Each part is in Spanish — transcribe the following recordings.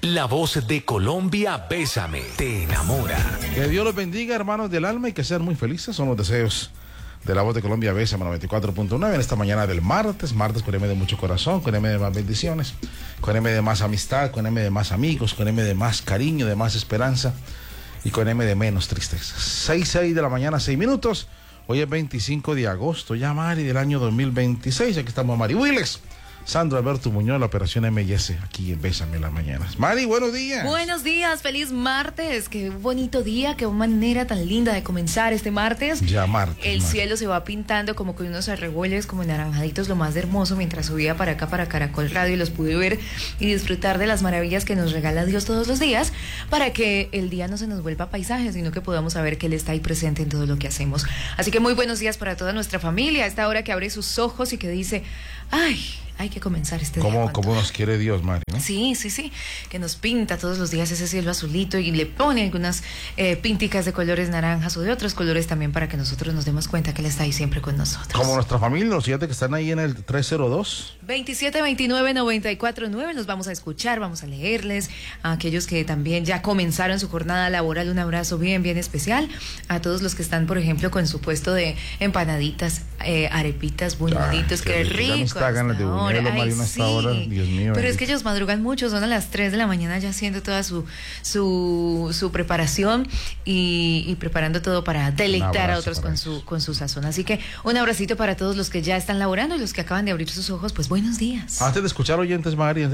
La voz de Colombia, Bésame, te enamora. Que Dios los bendiga, hermanos del alma, y que sean muy felices. Son los deseos de la voz de Colombia, Bésame 94.9 en esta mañana del martes con M de mucho corazón, con M de más bendiciones, con M de más amistad, con M de más amigos, con M de más cariño, de más esperanza y con M de menos tristeza. 6 de la mañana, 6 minutos. Hoy es 25 de agosto, ya Mari, del año 2026. Aquí estamos Mari Willes, Sandro Alberto Muñoz, la operación MS, aquí en Bésame en las mañanas. Mari, buenos días. Buenos días, feliz martes. Qué bonito día, qué manera tan linda de comenzar este martes. Ya martes. El cielo se va pintando como con unos arreboles, como naranjaditos, lo más de hermoso, mientras subía para acá, para Caracol Radio, y los pude ver y disfrutar de las maravillas que nos regala Dios todos los días, para que el día no se nos vuelva paisaje, sino que podamos saber que Él está ahí presente en todo lo que hacemos. Así que muy buenos días para toda nuestra familia, a esta hora que abre sus ojos y que dice, ay, hay que comenzar este día. ¿Cómo nos quiere Dios, Mari, ¿no? Sí, que nos pinta todos los días ese cielo azulito y le pone algunas pínticas de colores naranjas o de otros colores también, para que nosotros nos demos cuenta que Él está ahí siempre con nosotros. Como nuestra familia, los siguientes que están ahí en el 302. 2729-949, los vamos a escuchar, vamos a leerles. A aquellos que también ya comenzaron su jornada laboral, un abrazo bien especial. A todos los que están, por ejemplo, con su puesto de empanaditas, arepitas, buñuelitos, qué rico. Ya me está ganas de buñuelo, Mari, hasta ahora, Dios mío. Pero es que ellos madrugan mucho, son a las 3 de la mañana ya haciendo toda su preparación y preparando todo para deleitar a otros con su sazón. Así que un abracito para todos los que ya están laborando y los que acaban de abrir sus ojos, pues buenos días. Antes de escuchar oyentes, Mari,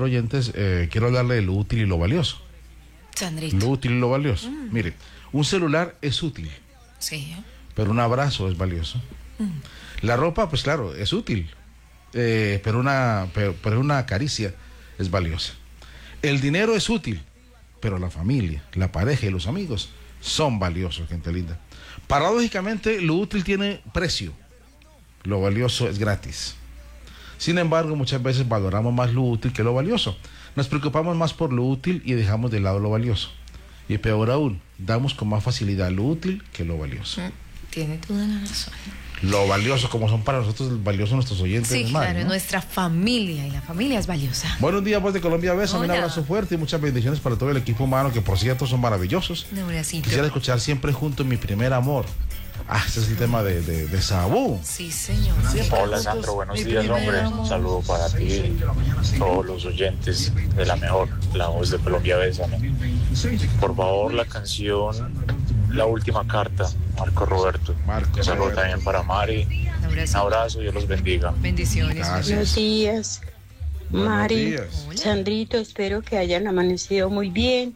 quiero hablarle de lo útil y lo valioso. Sandrito. Lo útil y lo valioso. Mire, un celular es útil. Sí. Pero un abrazo es valioso. La ropa, pues claro, es útil. Pero una caricia es valiosa. El dinero es útil, pero la familia, la pareja y los amigos son valiosos, gente linda. Paradójicamente, lo útil tiene precio, lo valioso es gratis. Sin embargo, muchas veces valoramos más lo útil que lo valioso. Nos preocupamos más por lo útil y dejamos de lado lo valioso. Y peor aún, damos con más facilidad lo útil que lo valioso. Tiene toda la razón. Lo valioso, como son para nosotros valiosos nuestros oyentes. Sí, Mari, claro, ¿no? Nuestra familia, y la familia es valiosa. Buenos días, voz de Colombia, Bésame, un abrazo fuerte y muchas bendiciones para todo el equipo humano, que por cierto son maravillosos. Un abracito. Quisiera escuchar Siempre Juntos, Mi Primer Amor. Ese es el tema de Saúl. Sí, señor. Hola, Sandro, buenos días, hombre. Un saludo para ti y todos los oyentes de la mejor, la voz de Colombia, Bésame. Por favor, la canción La Última Carta, Marco Roberto. Un saludo también para Mari. Un abrazo, Dios los bendiga. Bendiciones. Gracias. Buenos días, Mari, días. Sandrito, espero que hayan amanecido muy bien.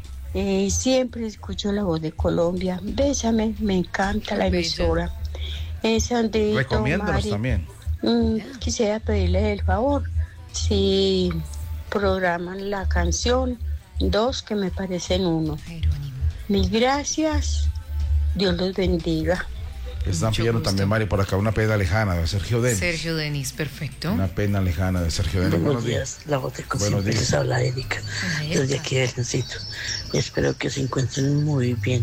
Siempre escucho la voz de Colombia. Bésame, me encanta la emisora. Sandrito, Recomiéndanos Mari, también. quisiera pedirle el favor, si programan la canción 2, que me parecen 1. Mil gracias, Dios los bendiga. Están Mucho pidiendo gusto. también, Mari, por acá una pena lejana de Sergio Denis. Sergio Denis, perfecto. Una pena lejana de Sergio Denis. Buenos días, la voz de Buenos Cosiempre días. les habla Erika, desde aquí de Leoncito. Espero que se encuentren muy bien.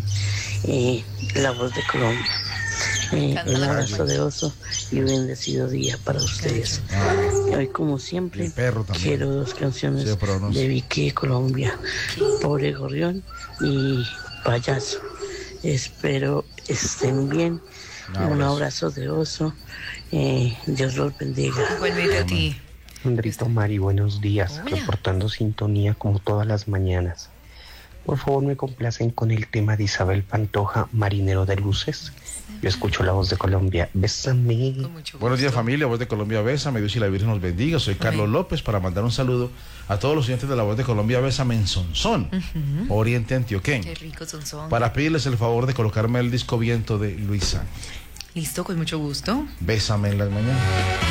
La voz de Colombia. Un abrazo de oso y un bendecido día para ustedes. Hoy, como siempre, El perro también. quiero 2 canciones Sí, pero no sé. de Vicky Colombia, Pobre Gorrión y Payaso. Espero estén bien. Un abrazo de oso. Dios los bendiga. Igualmente a ti. Sandrito, Mari, buenos días. Hola. Reportando sintonía como todas las mañanas. Por favor, me complacen con el tema de Isabel Pantoja, Marinero de Luces. Yo escucho la voz de Colombia. Bésame. Con mucho Buenos días, gusto. familia, voz de Colombia, Bésame, Dios y la Virgen nos bendiga. Soy Carlos López, para mandar un saludo a todos los oyentes de la voz de Colombia, Bésame, en Sonsón, Oriente Antioqueño, Qué rico son. para pedirles el favor de colocarme el disco Viento de Luisa. Listo, con mucho gusto. Bésame en las mañanas.